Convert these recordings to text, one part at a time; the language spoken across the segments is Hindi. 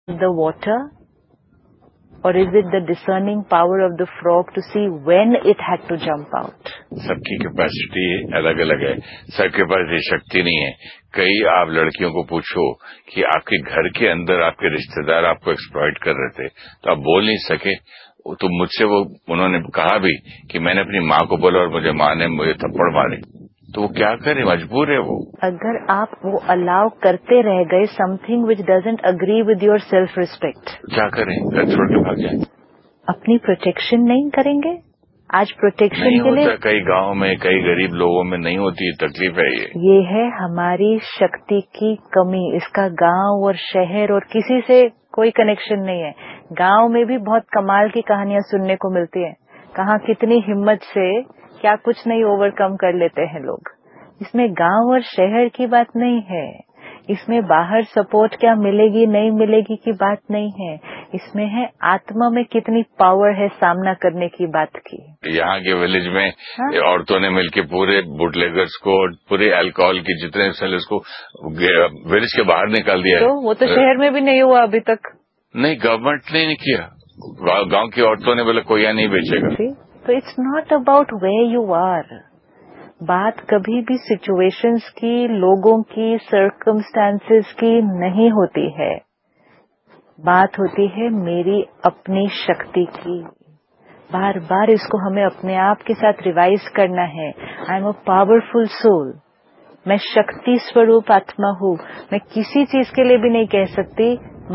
the water, or is it the discerning power of the frog to see when it had to jump out? सबकी कैपेसिटी अलग अलग है, सबके पास ये शक्ति नहीं है। कई आप लड़कियों को पूछो कि आपके घर के अंदर आपके रिश्तेदार आपको एक्सप्लॉइट कर रहे थे तो आप बोल नहीं सके, तो मुझसे उन्होंने कहा भी कि मैंने अपनी माँ को बोला और मुझे माँ ने मुझे थप्पड़ मारे, तो वो क्या करे, मजबूर है वो। अगर आप वो अलाउ करते रह गए something which doesn't agree with your self respect, क्या करें, घर छोड़ के भाग जाए? अपनी प्रोटेक्शन नहीं करेंगे। आज प्रोटेक्शन के लिए कई गांव में, कई गरीब लोगों में नहीं होती, तकलीफ है ये है हमारी शक्ति की कमी। इसका गांव और शहर और किसी से कोई कनेक्शन नहीं है। गांव में भी बहुत कमाल की कहानियां सुनने को मिलती है, कहाँ कितनी हिम्मत से क्या कुछ नहीं ओवरकम कर लेते हैं लोग। इसमें गांव और शहर की बात नहीं है, इसमें बाहर सपोर्ट क्या मिलेगी नहीं मिलेगी की बात नहीं है, इसमें है आत्मा में कितनी पावर है सामना करने की बात की। यहाँ के विलेज में औरतों ने मिलकर पूरे बुटलेगर्स को, पूरे अल्कोहल की जितने सेलर्स को विलेज के बाहर निकाल दिया है। तो वो तो शहर में भी नहीं हुआ अभी तक। नहीं, गवर्नमेंट ने नहीं किया, गांव की औरतों ने बोला कोई यहाँ नहीं बेचेगा। तो it's not about where you are. बात कभी भी सिचुएशंस की, लोगों की, सर्कमस्टांसेस की नहीं होती है। बात होती है मेरी अपनी शक्ति की। बार बार इसको हमें अपने आप के साथ रिवाइज करना है। I am a powerful soul, मैं शक्ति स्वरूप आत्मा हूँ। मैं किसी चीज के लिए भी नहीं कह सकती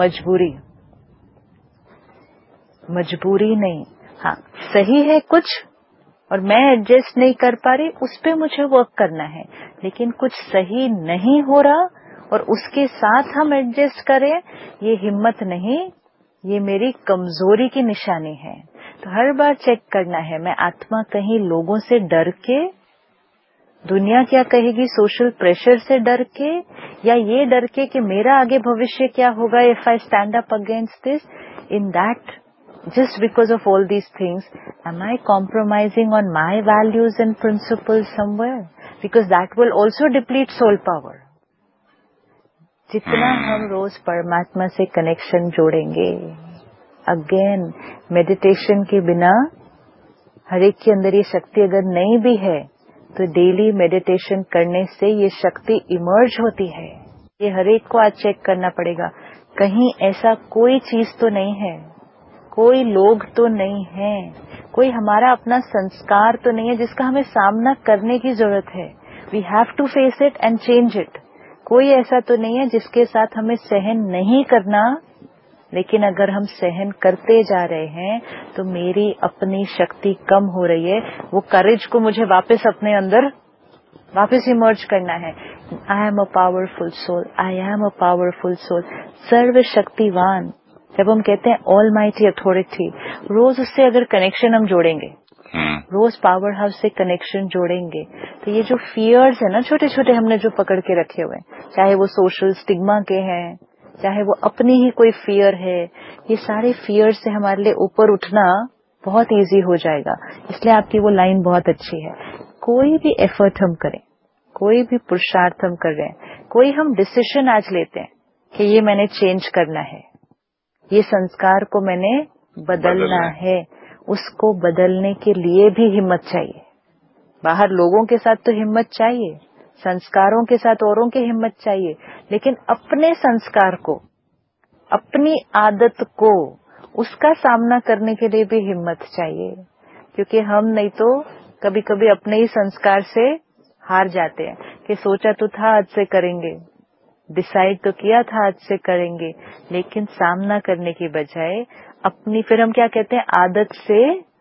मजबूरी नहीं। हाँ, सही है कुछ और मैं एडजस्ट नहीं कर पा रही, उस पे मुझे वर्क करना है। लेकिन कुछ सही नहीं हो रहा और उसके साथ हम एडजस्ट करें, ये हिम्मत नहीं, ये मेरी कमजोरी की निशानी है। तो हर बार चेक करना है, मैं आत्मा कहीं लोगों से डर के, दुनिया क्या कहेगी, सोशल प्रेशर से डर के, या ये डर के कि मेरा आगे भविष्य क्या होगा if I stand up against this. In that, just because of all these things, am I compromising on my values and principles somewhere? Because that will also deplete soul power. जितना हम रोज परमात्मा से कनेक्शन जोड़ेंगे, अगेन मेडिटेशन के बिना हर एक के अंदर ये शक्ति अगर नहीं भी है तो डेली मेडिटेशन करने से ये शक्ति इमर्ज होती है। ये हर एक को आज चेक करना पड़ेगा, कहीं ऐसा कोई चीज तो नहीं है, कोई लोग तो नहीं है, कोई हमारा अपना संस्कार तो नहीं है जिसका हमें सामना करने की जरूरत है। We have to face it and change it. कोई ऐसा तो नहीं है जिसके साथ हमें सहन नहीं करना, लेकिन अगर हम सहन करते जा रहे हैं तो मेरी अपनी शक्ति कम हो रही है। वो करेज को मुझे वापस अपने अंदर वापस इमर्ज करना है। I am a powerful soul, I am a powerful soul, सर्वशक्तिवान। जब हम कहते हैं ऑल माइटी अथॉरिटी, रोज उससे अगर कनेक्शन हम जोड़ेंगे, रोज पावर हाउस से कनेक्शन जोड़ेंगे, तो ये जो फियर्स है ना, छोटे छोटे हमने जो पकड़ के रखे हुए हैं, चाहे वो सोशल स्टिग्मा के हैं, चाहे वो अपनी ही कोई फियर है, ये सारे फियर से हमारे लिए ऊपर उठना बहुत इजी हो जाएगा। इसलिए आपकी वो लाइन बहुत अच्छी है। कोई भी एफर्ट हम करें, कोई भी पुरुषार्थ हम कर रहे हैं, कोई हम डिसीजन आज लेते हैं कि ये मैंने चेंज करना है, ये संस्कार को मैंने बदलना है, उसको बदलने के लिए भी हिम्मत चाहिए। बाहर लोगों के साथ तो हिम्मत चाहिए, संस्कारों के साथ औरों की हिम्मत चाहिए, लेकिन अपने संस्कार को, अपनी आदत को, उसका सामना करने के लिए भी हिम्मत चाहिए। क्योंकि हम नहीं तो कभी कभी अपने ही संस्कार से हार जाते हैं कि सोचा तो था आज से करेंगे, डिसाइड तो किया था आज से करेंगे, लेकिन सामना करने की बजाय अपनी, फिर हम क्या कहते हैं, आदत से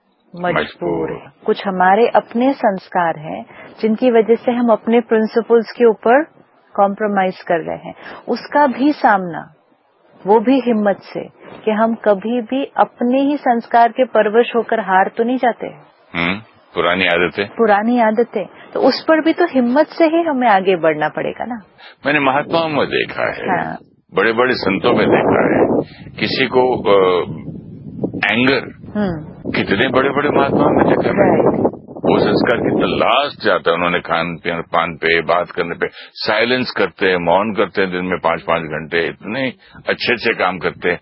मजबूर है। कुछ हमारे अपने संस्कार हैं जिनकी वजह से हम अपने प्रिंसिपल्स के ऊपर कॉम्प्रोमाइज कर रहे हैं। उसका भी सामना, वो भी हिम्मत से, कि हम कभी भी अपने ही संस्कार के परवश होकर हार तो नहीं जाते। पुरानी आदतें, तो उस पर भी तो हिम्मत से ही हमें आगे बढ़ना पड़ेगा ना। मैंने महात्माओं में देखा है, बड़े बड़े संतों में देखा है, किसी को एंगर, कितने बड़े बड़े महात्माओं में देखा है, वो संस्कार कितना लास्ट जाता है। उन्होंने खान पान पे, बात करने पे साइलेंस करते हैं, मौन करते हैं, दिन में 5-5 घंटे, इतने अच्छे काम करते हैं।